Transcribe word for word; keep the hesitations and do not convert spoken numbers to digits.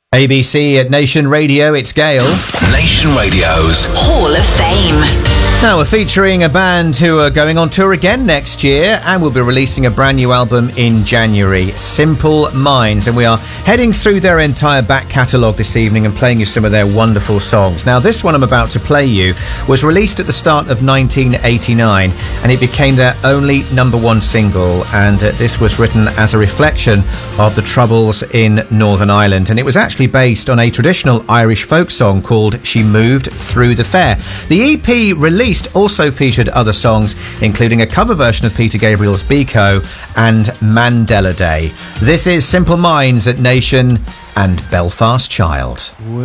A B C at Nation Radio, it's Gail. Nation Radio's Hall of Fame. Now, we're featuring a band who are going on tour again next year and will be releasing a brand new album in January, Simple Minds. And we are heading through their entire back catalogue this evening and playing you some of their wonderful songs. Now, this one I'm about to play you was released at the start of nineteen eighty-nine and it became their only number one single. And uh, this was written as a reflection of the troubles in Northern Ireland. And it was actually based on a traditional Irish folk song called She Moved Through the Fair. The E P released also featured other songs, including a cover version of Peter Gabriel's Biko and Mandela Day. This is Simple Minds at Nation and Belfast Child.